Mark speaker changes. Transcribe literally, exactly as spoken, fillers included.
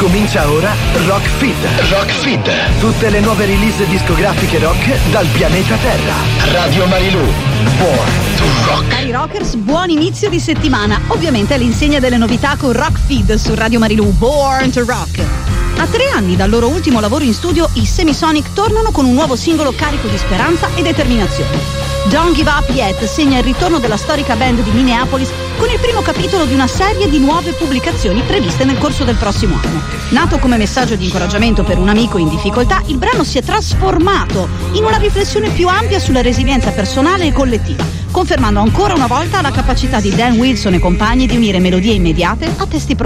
Speaker 1: Comincia ora Rock Feed. Rock Feed. Tutte le nuove release discografiche rock dal pianeta Terra. Radio Marilù. Born to Rock.
Speaker 2: Cari rockers, buon inizio di settimana. Ovviamente all'insegna delle novità con Rock Feed su Radio Marilù. Born to Rock. A tre anni dal loro ultimo lavoro in studio, i Semisonic tornano con un nuovo singolo carico di speranza e determinazione. Don't Give Up Yet segna il ritorno della storica band di Minneapolis con il primo capitolo di una serie di nuove pubblicazioni previste nel corso del prossimo anno. Nato come messaggio di incoraggiamento per un amico in difficoltà, il brano si è trasformato in una riflessione più ampia sulla resilienza personale e collettiva, confermando ancora una volta la capacità di Dan Wilson e compagni di unire melodie immediate a testi profondi.